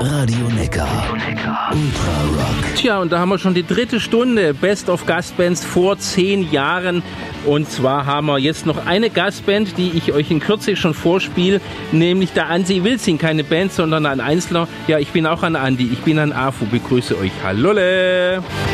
Radio Neckar. Ultra-Rock. Tja, und da haben wir schon die 3. Stunde Best of Gastbands vor 10 Jahren. Und zwar haben wir jetzt noch eine Gastband, die ich euch in Kürze schon vorspiele, nämlich der Ansi Wilsing. Keine Band, sondern ein Einzelner. Ja, ich bin auch ein Andi, ich bin ein AFU. Begrüße euch. Hallolle!